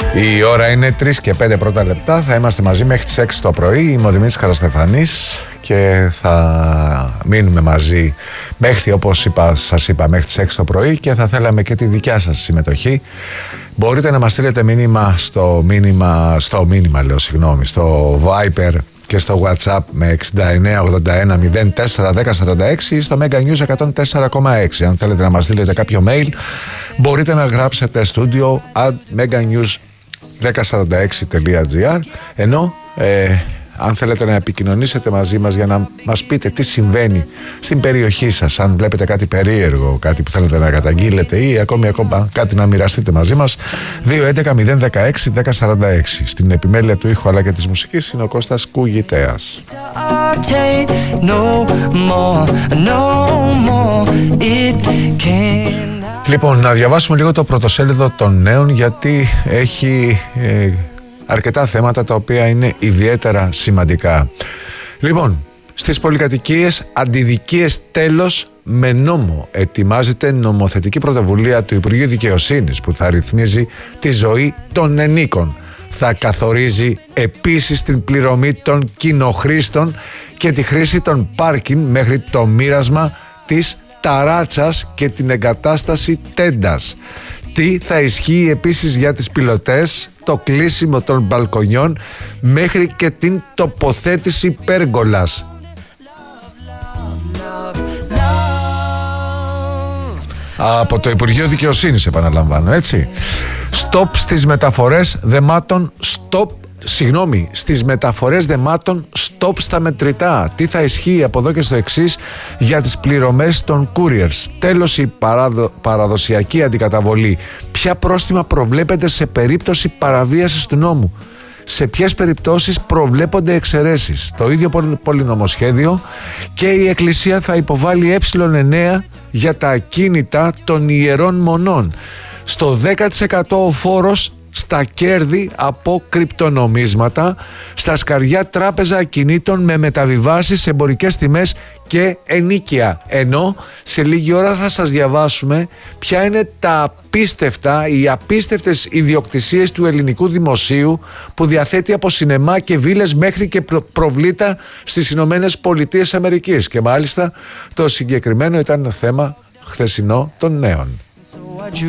Η ώρα είναι 3 και 5 πρώτα λεπτά. Θα είμαστε μαζί μέχρι τις 6 το πρωί. Είμαι ο Δημήτρης Καραστεφανής και θα μείνουμε μαζί μέχρι, όπως σας είπα, μέχρι τις 6 το πρωί και θα θέλαμε και τη δικιά σας συμμετοχή. Μπορείτε να μας στείλετε μήνυμα στο Viber και στο WhatsApp με 6981 04 10 46 ή στο Mega News 104,6. Αν θέλετε να μας στείλετε κάποιο mail, μπορείτε να γράψετε studio at meganews1046.gr, ενώ αν θέλετε να επικοινωνήσετε μαζί μας για να μας πείτε τι συμβαίνει στην περιοχή σας, αν βλέπετε κάτι περίεργο, κάτι που θέλετε να καταγγείλετε ή ακόμη κάτι να μοιραστείτε μαζί μας, 211-016-1046. Στην επιμέλεια του ήχου αλλά και της μουσικής είναι ο Κώστας Κουγητέας. Λοιπόν, να διαβάσουμε λίγο το πρωτοσέλιδο των νέων, γιατί έχει αρκετά θέματα τα οποία είναι ιδιαίτερα σημαντικά. Λοιπόν, στις πολυκατοικίες αντιδικίες τέλος με νόμο. Ετοιμάζεται νομοθετική πρωτοβουλία του Υπουργείου Δικαιοσύνης που θα ρυθμίζει τη ζωή των ενίκων. Θα καθορίζει επίσης την πληρωμή των κοινοχρήστων και τη χρήση των πάρκινγκ μέχρι το μοίρασμα της ταράτσας και την εγκατάσταση τέντας. Τι θα ισχύει επίσης για τις πιλωτές, το κλείσιμο των μπαλκονιών μέχρι και την τοποθέτηση πέργολας. Από το Υπουργείο Δικαιοσύνης, επαναλαμβάνω, έτσι. Στις μεταφορές δεμάτων, stop στα μετρητά. Τι θα ισχύει από εδώ και στο εξής για τις πληρωμές των couriers. Τέλος, η παραδοσιακή αντικαταβολή. Ποια πρόστιμα προβλέπεται σε περίπτωση παραβίασης του νόμου? Σε ποιες περιπτώσεις προβλέπονται εξαιρέσεις? Το ίδιο πολυνομοσχέδιο και η Εκκλησία θα υποβάλει ε9 για τα ακίνητα των ιερών μονών. Στο 10% ο φόρος στα κέρδη από κρυπτονομίσματα, στα σκαριά τράπεζα ακινήτων με μεταβιβάσεις, εμπορικές τιμές και ενίκεια. Ενώ σε λίγη ώρα θα σας διαβάσουμε ποια είναι οι απίστευτες ιδιοκτησίες του ελληνικού δημοσίου που διαθέτει από σινεμά και βίλες μέχρι και προβλήτα στις Ηνωμένες Πολιτείες Αμερικής. Και μάλιστα το συγκεκριμένο ήταν θέμα χθεσινό των νέων.